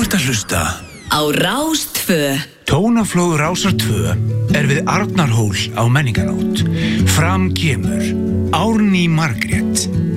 ert að hlusta á Rás 2. Tónaflóð Rásar 2 við Arnarhól á Menningarnótt. Fram kemur Árný Margrét.